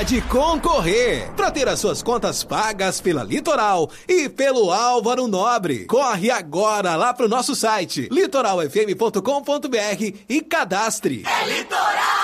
hora de concorrer para ter as suas contas pagas pela Litoral e pelo Álvaro Nobre. Corre agora lá pro nosso site litoralfm.com.br e cadastre. É Litoral!